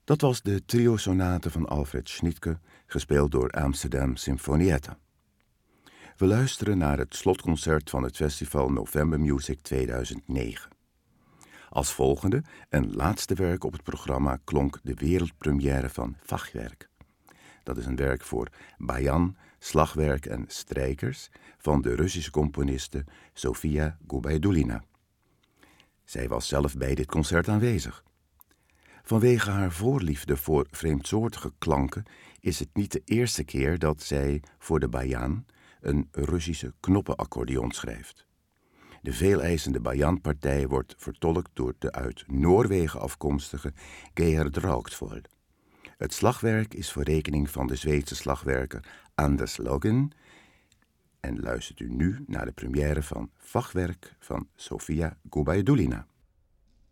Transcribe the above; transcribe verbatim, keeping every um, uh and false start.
Dat was de trio-sonate van Alfred Schnittke, gespeeld door Amsterdam Sinfonietta. We luisteren naar het slotconcert van het festival November Music tweeduizend negen. Als volgende, een laatste werk op het programma, klonk de wereldpremière van Fachwerk. Dat is een werk voor bajan, slagwerk en strijkers van de Russische componiste Sofia Gubaidulina. Zij was zelf bij dit concert aanwezig. Vanwege haar voorliefde voor vreemdsoortige klanken is het niet de eerste keer dat zij voor de bajan een Russische knoppenaccordeon schrijft. De veeleisende bajanpartij wordt vertolkt door de uit Noorwegen afkomstige Gerhard Rauksvold. Het slagwerk is voor rekening van de Zweedse slagwerker Anders Login en luistert u nu naar de première van Fachwerk van Sofia Gubaidulina.